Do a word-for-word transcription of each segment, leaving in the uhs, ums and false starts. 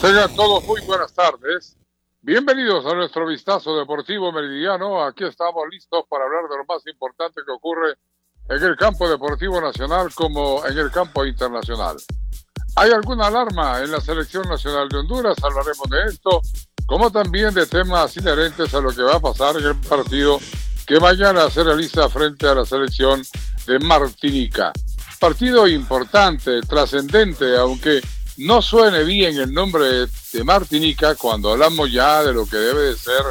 Tengan todos muy buenas tardes. Bienvenidos a nuestro vistazo deportivo meridiano. Aquí estamos listos para hablar de lo más importante que ocurre en el campo deportivo nacional como en el campo internacional. ¿Hay alguna alarma en la selección nacional de Honduras? Hablaremos de esto, como también de temas inherentes a lo que va a pasar en el partido que mañana se realiza frente a la selección de Martinica. Partido importante, trascendente, aunque no suene bien el nombre de Martinica cuando hablamos ya de lo que debe de ser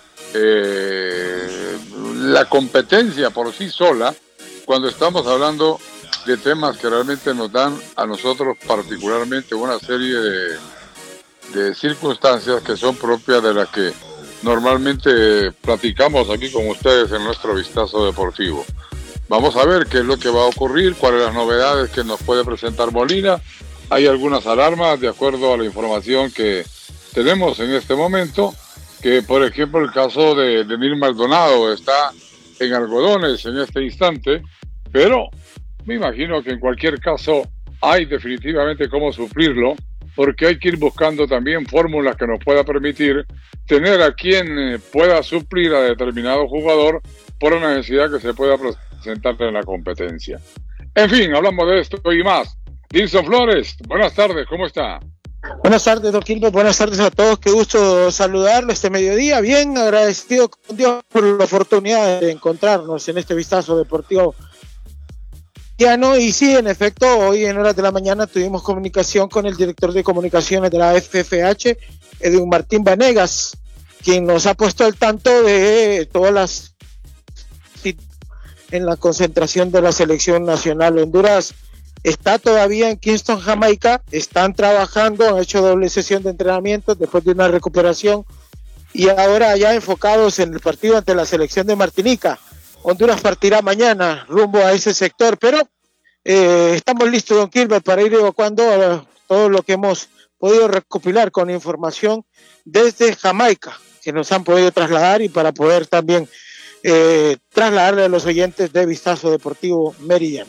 eh, la competencia por sí sola, cuando estamos hablando de temas que realmente nos dan a nosotros particularmente una serie de, de circunstancias que son propias de las que normalmente platicamos aquí con ustedes en nuestro vistazo deportivo. Vamos a ver qué es lo que va a ocurrir, cuáles las novedades que nos puede presentar Molina. Hay algunas alarmas de acuerdo a la información que tenemos en este momento, que por ejemplo el caso de, de Mir Maldonado está en algodones en este instante, pero me imagino que en cualquier caso hay definitivamente cómo suplirlo, porque hay que ir buscando también fórmulas que nos pueda permitir tener a quien pueda suplir a determinado jugador por una necesidad que se pueda presentar en la competencia. En fin, hablamos de esto y más. Dilson Flores, buenas tardes, ¿cómo está? Buenas tardes, don Gilbert, buenas tardes a todos, qué gusto saludarlo este mediodía, bien agradecido con Dios por la oportunidad de encontrarnos en este vistazo deportivo. Y sí, en efecto, hoy en horas de la mañana tuvimos comunicación con el director de comunicaciones de la F F H, Edwin Martín Vanegas, quien nos ha puesto al tanto de todas las en la concentración de la selección nacional. Honduras está todavía en Kingston, Jamaica, están trabajando, han hecho doble sesión de entrenamiento después de una recuperación y ahora ya enfocados en el partido ante la selección de Martinica. Honduras partirá mañana rumbo a ese sector, pero eh, estamos listos, don Gilbert, para ir evacuando uh, todo lo que hemos podido recopilar con información desde Jamaica, que nos han podido trasladar y para poder también eh, trasladarle a los oyentes de Vistazo Deportivo Meridiano.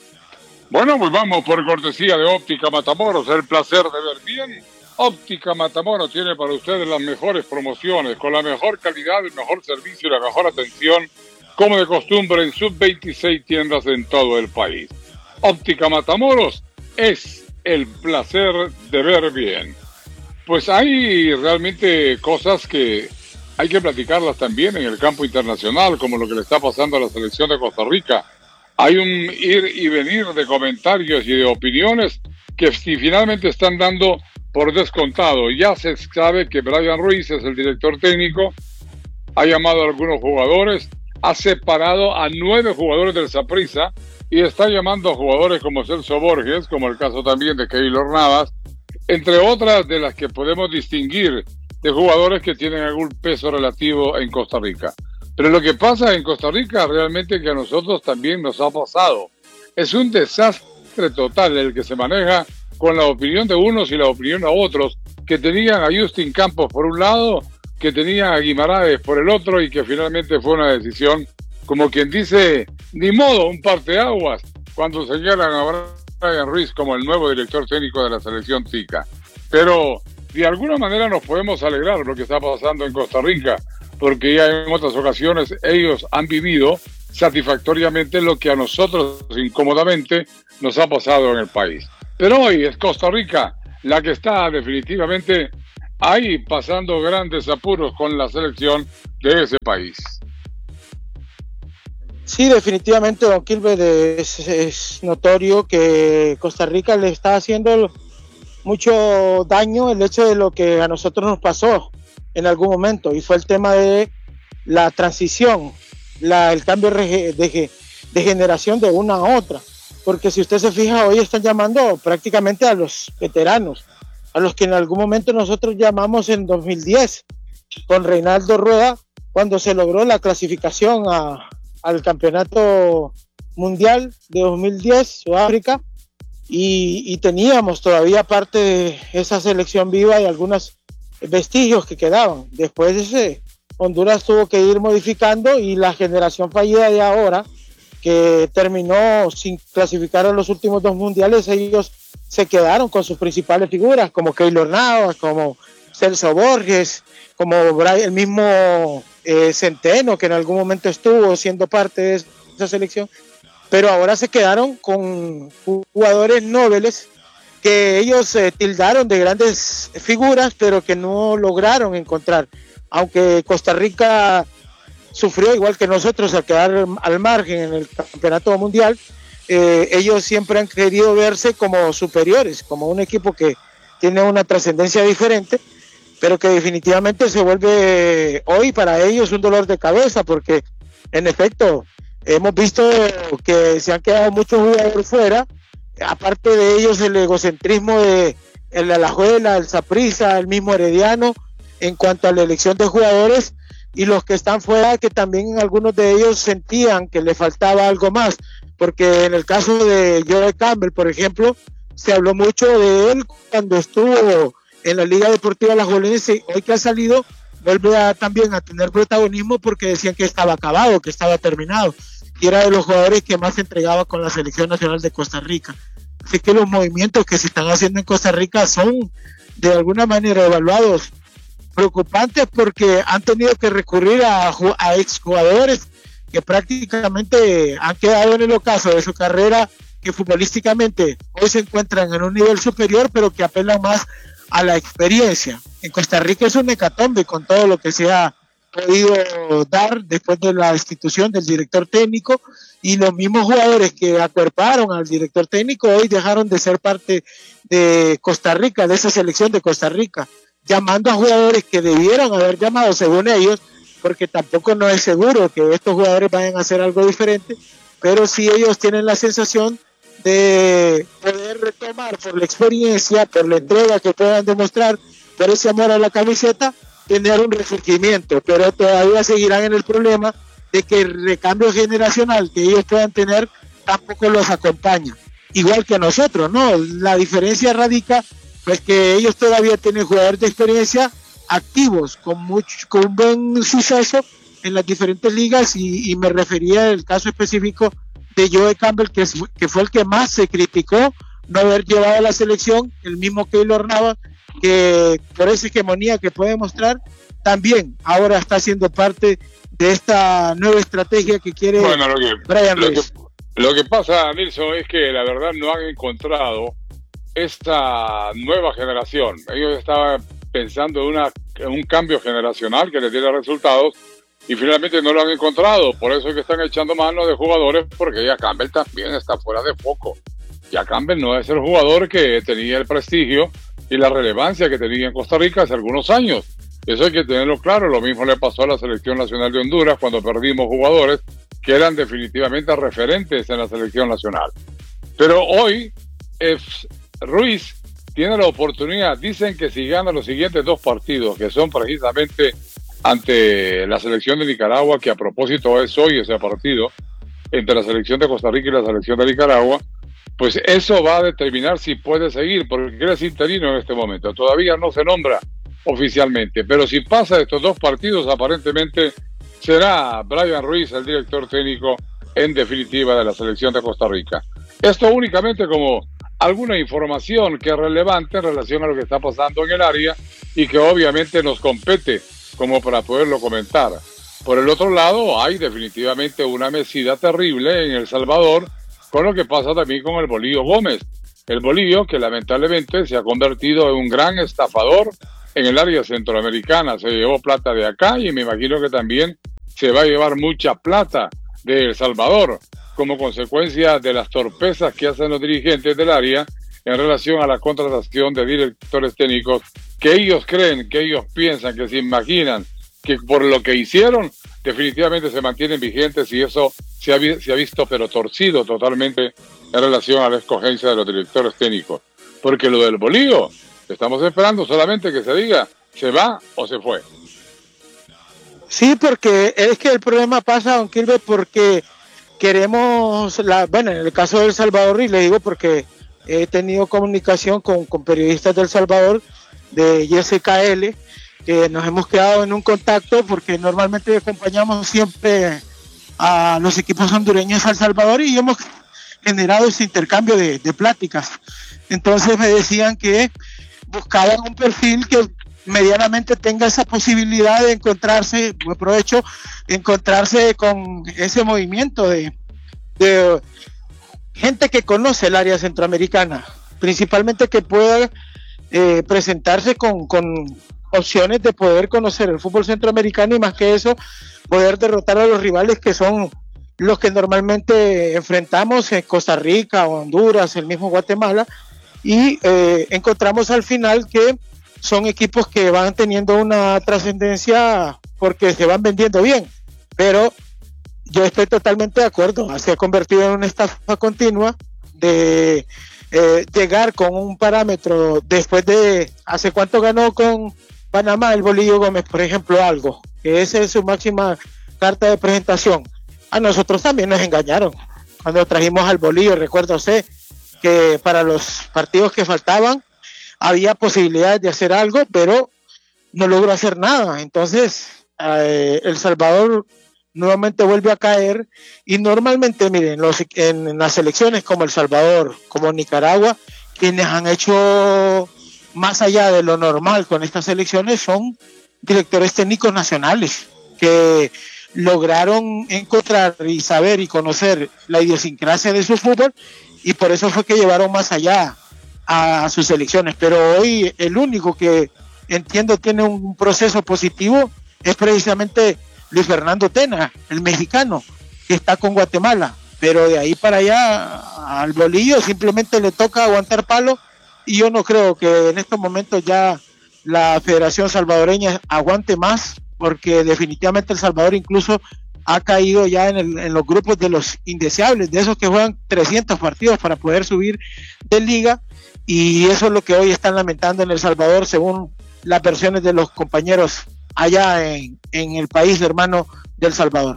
Bueno, pues vamos por cortesía de Óptica Matamoros, el placer de ver bien. Óptica Matamoros tiene para ustedes las mejores promociones, con la mejor calidad, el mejor servicio y la mejor atención, como de costumbre en sus veintiséis tiendas en todo el país. Óptica Matamoros es el placer de ver bien. Pues hay realmente cosas que hay que platicarlas también en el campo internacional, como lo que le está pasando a la selección de Costa Rica. Hay un ir y venir de comentarios y de opiniones que si finalmente están dando por descontado. Ya se sabe que Brian Ruiz es el director técnico, ha llamado a algunos jugadores, ha separado a nueve jugadores del Saprissa y está llamando a jugadores como Celso Borges, como el caso también de Keylor Navas, entre otras de las que podemos distinguir de jugadores que tienen algún peso relativo en Costa Rica. Pero lo que pasa en Costa Rica realmente que a nosotros también nos ha pasado. Es un desastre total el que se maneja con la opinión de unos y la opinión de otros, que tenían a Justin Campos por un lado, que tenían a Guimaraes por el otro y que finalmente fue una decisión, como quien dice, ni modo, un parteaguas, cuando señalan a Brian Ruiz como el nuevo director técnico de la selección tica. Pero de alguna manera nos podemos alegrar de lo que está pasando en Costa Rica, porque ya en otras ocasiones ellos han vivido satisfactoriamente lo que a nosotros incómodamente nos ha pasado en el país. Pero hoy es Costa Rica la que está definitivamente ahí pasando grandes apuros con la selección de ese país. Sí, definitivamente, don Gilbert, es, es notorio que Costa Rica le está haciendo mucho daño el hecho de lo que a nosotros nos pasó en algún momento, y fue el tema de la transición, la, el cambio de, de, de generación de una a otra, porque si usted se fija, hoy están llamando prácticamente a los veteranos, a los que en algún momento nosotros llamamos en dos mil diez, con Reinaldo Rueda, cuando se logró la clasificación a, al campeonato mundial de dos mil diez, Sudáfrica, y, y teníamos todavía parte de esa selección viva y algunos vestigios que quedaban. Después de ese, Honduras tuvo que ir modificando y la generación fallida de ahora que terminó sin clasificar a los últimos dos mundiales, ellos se quedaron con sus principales figuras, como Keylor Navas, como Celso Borges, como Brian, el mismo eh, Centeno, que en algún momento estuvo siendo parte de esa selección, pero ahora se quedaron con jugadores nobles que ellos eh, tildaron de grandes figuras, pero que no lograron encontrar. Aunque Costa Rica sufrió igual que nosotros al quedar al margen en el campeonato mundial, eh, ellos siempre han querido verse como superiores, como un equipo que tiene una trascendencia diferente, pero que definitivamente se vuelve hoy para ellos un dolor de cabeza, porque en efecto hemos visto que se han quedado muchos jugadores fuera, aparte de ellos el egocentrismo de el Alajuela, el Saprissa, el mismo Herediano en cuanto a la elección de jugadores, y los que están fuera que también algunos de ellos sentían que le faltaba algo más, porque en el caso de Joe Campbell, por ejemplo, se habló mucho de él cuando estuvo en la Liga Deportiva Alajuelense, hoy que ha salido vuelve a, también a tener protagonismo porque decían que estaba acabado, que estaba terminado, y era de los jugadores que más se entregaba con la Selección Nacional de Costa Rica. Así que los movimientos que se están haciendo en Costa Rica son de alguna manera evaluados preocupantes, porque han tenido que recurrir a, a exjugadores que prácticamente han quedado en el ocaso de su carrera, que futbolísticamente hoy se encuentran en un nivel superior, pero que apelan más a la experiencia. En Costa Rica es un hecatombe con todo lo que se ha podido dar después de la destitución del director técnico, y los mismos jugadores que acuerparon al director técnico hoy dejaron de ser parte de Costa Rica, de esa selección de Costa Rica, llamando a jugadores que debieran haber llamado según ellos, porque tampoco no es seguro que estos jugadores vayan a hacer algo diferente, pero sí ellos tienen la sensación de poder retomar por la experiencia, por la entrega que puedan demostrar, por ese amor a la camiseta, tener un resurgimiento, pero todavía seguirán en el problema de que el recambio generacional que ellos puedan tener tampoco los acompaña, igual que nosotros, ¿no? La diferencia radica pues que ellos todavía tienen jugadores de experiencia activos, con mucho, con un buen suceso en las diferentes ligas, y, y me refería al caso específico de Joe Campbell, que, es, que fue el que más se criticó no haber llevado a la selección, el mismo Keylor Navas, que por esa hegemonía que puede mostrar, también ahora está siendo parte de esta nueva estrategia que quiere bueno, lo que, Brian lo Ruiz. Que, lo que pasa, Nilson, es que la verdad no han encontrado esta nueva generación. Ellos estaban pensando en, una, en un cambio generacional que les diera resultados, y finalmente no lo han encontrado. Por eso es que están echando mano de jugadores, porque ya Campbell también está fuera de foco. Ya Campbell no es el jugador que tenía el prestigio y la relevancia que tenía en Costa Rica hace algunos años. Eso hay que tenerlo claro. Lo mismo le pasó a la Selección Nacional de Honduras cuando perdimos jugadores que eran definitivamente referentes en la Selección Nacional. Pero hoy es Ruiz tiene la oportunidad. Dicen que si gana los siguientes dos partidos, que son precisamente ante la selección de Nicaragua, que a propósito es hoy ese partido entre la selección de Costa Rica y la selección de Nicaragua, pues eso va a determinar si puede seguir, porque él es interino en este momento, todavía no se nombra oficialmente, pero si pasa estos dos partidos, aparentemente será Brian Ruiz el director técnico en definitiva de la selección de Costa Rica. Esto únicamente como alguna información que es relevante en relación a lo que está pasando en el área y que obviamente nos compete como para poderlo comentar. Por el otro lado, hay definitivamente una mesida terrible en El Salvador con lo que pasa también con el Bolillo Gómez. El Bolillo, que lamentablemente se ha convertido en un gran estafador en el área centroamericana. Se llevó plata de acá y me imagino que también se va a llevar mucha plata de El Salvador como consecuencia de las torpezas que hacen los dirigentes del área en relación a la contratación de directores técnicos que ellos creen, que ellos piensan, que se imaginan que por lo que hicieron definitivamente se mantienen vigentes, y eso se ha, se ha visto pero torcido totalmente en relación a la escogencia de los directores técnicos. Porque lo del Bolillo, estamos esperando solamente que se diga, ¿se va o se fue? Sí, porque es que el problema pasa, don Quilbe, porque queremos, la, bueno, en el caso de El Salvador, y le digo porque he tenido comunicación con, con periodistas de El Salvador, de Y S K L, que nos hemos quedado en un contacto porque normalmente acompañamos siempre a los equipos hondureños a El Salvador y hemos generado ese intercambio de, de pláticas. Entonces me decían que buscaban un perfil que medianamente tenga esa posibilidad de encontrarse, aprovecho, encontrarse con ese movimiento de, de gente que conoce el área centroamericana, principalmente que pueda eh, presentarse con, con opciones de poder conocer el fútbol centroamericano y más que eso, poder derrotar a los rivales que son los que normalmente enfrentamos en Costa Rica, Honduras, el mismo Guatemala, y eh, encontramos al final que son equipos que van teniendo una trascendencia porque se van vendiendo bien, pero yo estoy totalmente de acuerdo, se ha convertido en una estafa continua de eh, llegar con un parámetro después de, ¿hace cuánto ganó con Panamá el Bolillo Gómez, por ejemplo, algo? Que esa es su máxima carta de presentación. A nosotros también nos engañaron cuando trajimos al Bolillo, recuerdo sé que para los partidos que faltaban había posibilidades de hacer algo, pero no logró hacer nada. Entonces, eh, El Salvador nuevamente vuelve a caer y normalmente, miren, los, en, en las selecciones como El Salvador, como Nicaragua, quienes han hecho más allá de lo normal con estas selecciones son directores técnicos nacionales que lograron encontrar y saber y conocer la idiosincrasia de su fútbol y por eso fue que llevaron más allá a sus elecciones, pero hoy el único que entiendo tiene un proceso positivo es precisamente Luis Fernando Tena, el mexicano, que está con Guatemala, pero de ahí para allá al Bolillo simplemente le toca aguantar palo y yo no creo que en estos momentos ya la Federación Salvadoreña aguante más, porque definitivamente El Salvador incluso ha caído ya en, el, en los grupos de los indeseables, de esos que juegan trescientos partidos para poder subir de liga, y eso es lo que hoy están lamentando en El Salvador según las versiones de los compañeros allá en, en el país hermano del Salvador.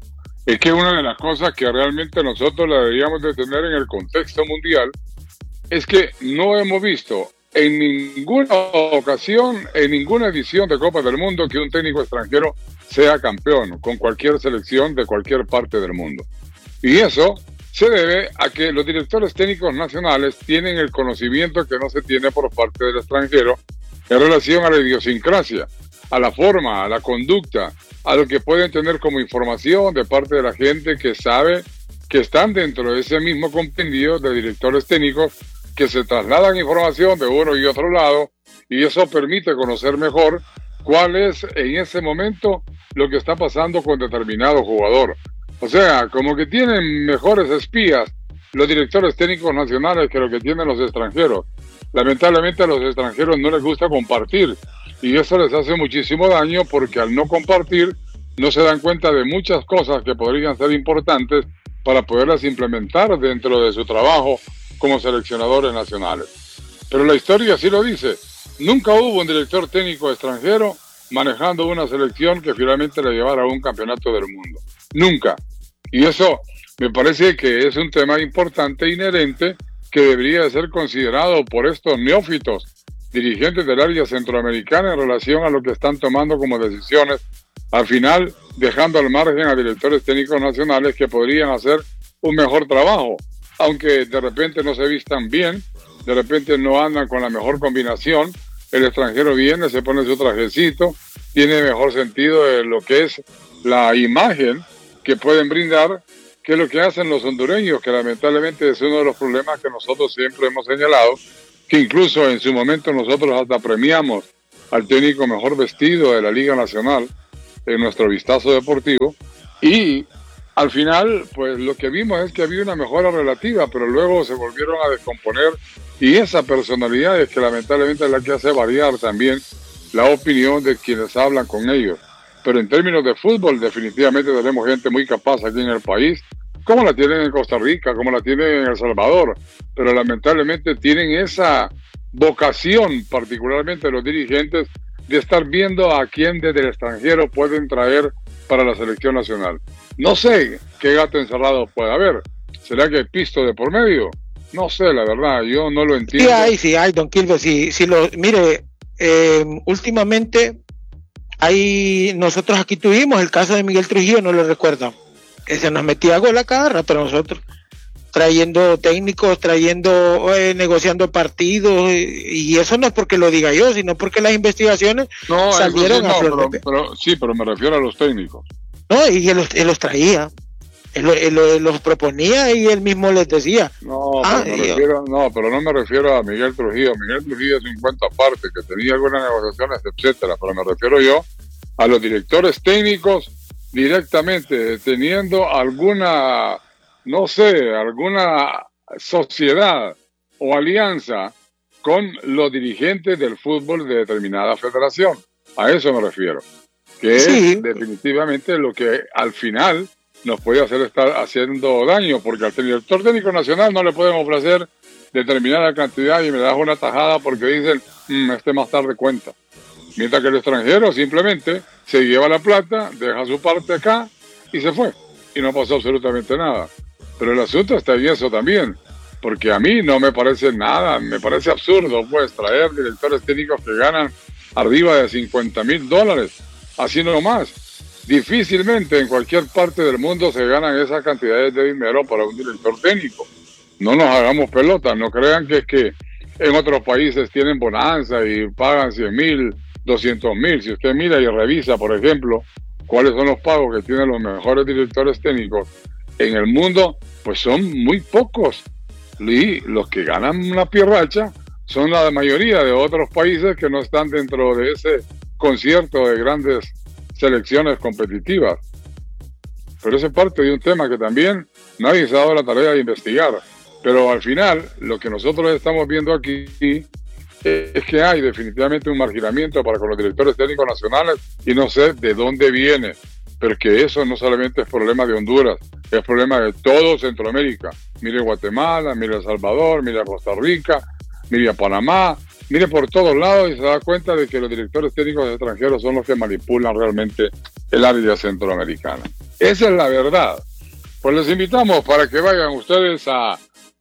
Es que una de las cosas que realmente nosotros la deberíamos de tener en el contexto mundial es que no hemos visto en ninguna ocasión, en ninguna edición de Copa del Mundo, que un técnico extranjero sea campeón con cualquier selección de cualquier parte del mundo. Y eso se debe a que los directores técnicos nacionales tienen el conocimiento que no se tiene por parte del extranjero en relación a la idiosincrasia, a la forma, a la conducta, a lo que pueden tener como información de parte de la gente que sabe que están dentro de ese mismo compendio de directores técnicos que se trasladan información de uno y otro lado, y eso permite conocer mejor cuál es en ese momento lo que está pasando con determinado jugador. O sea, como que tienen mejores espías los directores técnicos nacionales que lo que tienen los extranjeros. Lamentablemente a los extranjeros no les gusta compartir, y eso les hace muchísimo daño porque al no compartir no se dan cuenta de muchas cosas que podrían ser importantes para poderlas implementar dentro de su trabajo como seleccionadores nacionales. Pero la historia sí lo dice, nunca hubo un director técnico extranjero manejando una selección que finalmente le llevara a un campeonato del mundo. Nunca. Y eso me parece que es un tema importante e inherente que debería ser considerado por estos neófitos dirigentes del área centroamericana en relación a lo que están tomando como decisiones, al final dejando al margen a directores técnicos nacionales que podrían hacer un mejor trabajo, aunque de repente no se vistan bien, de repente no andan con la mejor combinación. El extranjero viene, se pone su trajecito, tiene mejor sentido de lo que es la imagen que pueden brindar, que es lo que hacen los hondureños, que lamentablemente es uno de los problemas que nosotros siempre hemos señalado, que incluso en su momento nosotros hasta premiamos al técnico mejor vestido de la Liga Nacional en nuestro vistazo deportivo, y al final pues lo que vimos es que había una mejora relativa, pero luego se volvieron a descomponer, y esa personalidad es que lamentablemente es la que hace variar también la opinión de quienes hablan con ellos. Pero en términos de fútbol definitivamente tenemos gente muy capaz aquí en el país, como la tienen en Costa Rica, como la tienen en El Salvador, pero lamentablemente tienen esa vocación, particularmente los dirigentes, de estar viendo a quién desde el extranjero pueden traer para la selección nacional. No sé qué gato encerrado puede haber. ¿Será que hay pisto de por medio? No sé, la verdad, yo no lo entiendo. Sí hay, sí hay, don Quilvio, sí, sí lo, mire, eh, últimamente hay, nosotros aquí tuvimos el caso de Miguel Trujillo, no lo recuerdo. que se nos metía gol a cada rato a nosotros, trayendo técnicos, trayendo, eh, negociando partidos, y, y eso no es porque lo diga yo, sino porque las investigaciones no, salieron sí, no, a flor pero, pero, sí, pero me refiero a los técnicos. No, y él los, él los traía, él, él, él los proponía y él mismo les decía. No, ah, pero me refiero, no, pero no me refiero a Miguel Trujillo. Miguel Trujillo es un cuento aparte, que tenía algunas negociaciones, etcétera, pero me refiero yo a los directores técnicos directamente, teniendo alguna, no sé, alguna sociedad o alianza con los dirigentes del fútbol de determinada federación. A eso me refiero. Que sí. Es definitivamente lo que al final nos puede hacer estar haciendo daño, porque al director técnico nacional no le pueden ofrecer determinada cantidad y me das una tajada porque dicen, mmm, este más tarde cuenta. Mientras que el extranjero simplemente se lleva la plata, deja su parte acá y se fue. Y no pasó absolutamente nada. Pero el asunto está en eso también, porque a mí no me parece nada, me parece absurdo pues traer directores técnicos que ganan arriba de cincuenta mil dólares. Así nomás. Difícilmente en cualquier parte del mundo se ganan esas cantidades de dinero para un director técnico. No nos hagamos pelotas, no crean que es que en otros países tienen bonanza y pagan cien mil, doscientos mil. Si usted mira y revisa, por ejemplo, cuáles son los pagos que tienen los mejores directores técnicos en el mundo, pues son muy pocos. Y los que ganan una pierracha son la mayoría de otros países que no están dentro de ese concierto de grandes selecciones competitivas. Pero eso es parte de un tema que también nadie se ha dado la tarea de investigar. Pero al final, lo que nosotros estamos viendo aquí es que hay definitivamente un marginamiento para con los directores técnicos nacionales y no sé de dónde viene. Pero que eso no solamente es problema de Honduras, es problema de todo Centroamérica. Mire Guatemala, mire El Salvador, mire Costa Rica, mire Panamá, mire por todos lados y se da cuenta de que los directores técnicos extranjeros son los que manipulan realmente el área centroamericana. Esa es la verdad. Pues les invitamos para que vayan ustedes a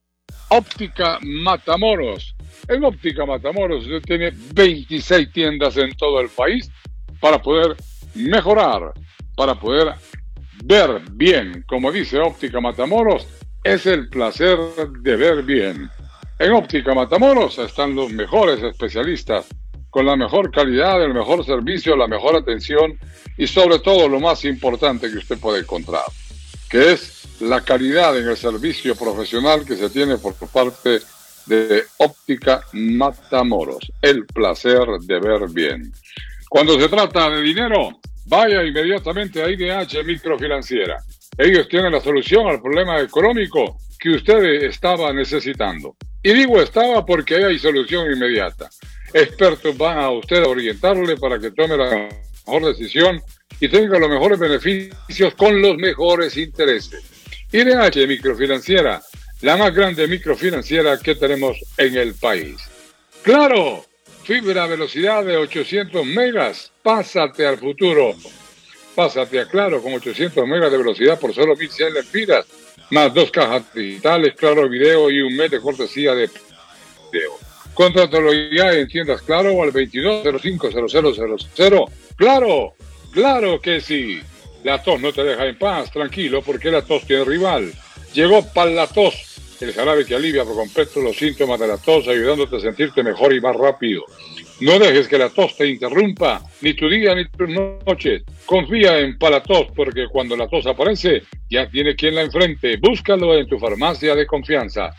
Óptica Matamoros. En Óptica Matamoros usted tiene veintiséis tiendas en todo el país para poder mejorar, para poder ver bien. Como dice Óptica Matamoros, es el placer de ver bien. En Óptica Matamoros están los mejores especialistas, con la mejor calidad, el mejor servicio, la mejor atención y sobre todo lo más importante que usted puede encontrar, que es la calidad en el servicio profesional que se tiene por parte de Óptica Matamoros. El placer de ver bien. Cuando se trata de dinero, vaya inmediatamente a I D H Microfinanciera. Ellos tienen la solución al problema económico que usted estaba necesitando. Y digo estaba porque hay solución inmediata. Expertos van a usted a orientarle para que tome la mejor decisión y tenga los mejores beneficios con los mejores intereses. I D H Microfinanciera, la más grande microfinanciera que tenemos en el país. ¡Claro! Fibra a velocidad de ochocientos megas. Pásate al futuro. Pásate a Claro con ochocientos megas de velocidad por solo mil cien lempiras. Más dos cajas digitales, Claro Video y un mes de cortesía de video. Contrátalo ya en tiendas Claro o al veintidós cero cinco cero cero cero cero. ¡Claro! ¡Claro que sí! La tos no te deja en paz, tranquilo, porque la tos tiene rival. Llegó Palatos, el jarabe que alivia por completo los síntomas de la tos, ayudándote a sentirte mejor y más rápido. No dejes que la tos te interrumpa, ni tu día ni tu noche. Confía en Palatos, porque cuando la tos aparece, ya tiene quien la enfrente. Búscalo en tu farmacia de confianza.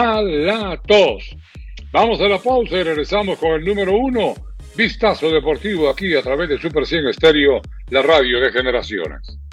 Palatos. Vamos a la pausa y regresamos con el número uno. Vistazo Deportivo aquí a través de Super cien Estéreo, la radio de generaciones.